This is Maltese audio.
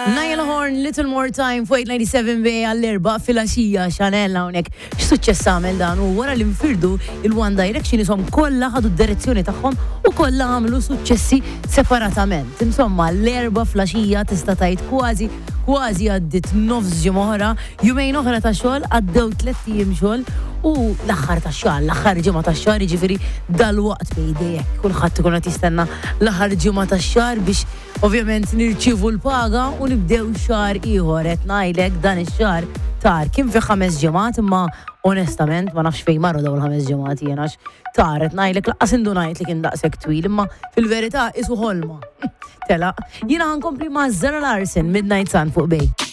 Niall Horn, Little More Time, fuq 97 bej għall-erba fil-axija Chanel hawnhekk. X'suċċess għamel dan u wara li nfirdu il-One Direction isom kollha ħadu d-direzzjoni tagħhom u kollha għamlu suċċessi separatament. Insomma, l-erba fl-axija tista' tgħid kważi għaddit nofs ġimgħa oħra, jumejn oħra ta' xogħol, għaddew 3 ijiem xogħol u l-aħħar ta' xahar, l-aħħar ġimgħa ta' xahar jiġifieri dal-waqt bejdejek. Kulħadd ikun qed jistenna l-aħħar ġimgħa ta' xahar biex ovvjament nirċievu l-paga u nibdew xahar ieħor qed ngħidlek dan ix-xahar tar kien fi 5 ġimgħat imma onestament ma nafx fejn marru dawn il-5 ġimgħat jiena tar qed ngħidlek laqqas indunajt li kien daqshekk twil imma fil-verità isu ħolma. Tela, jiena ħankompli ma' Zara Larsen Midnight Sun fuq bej.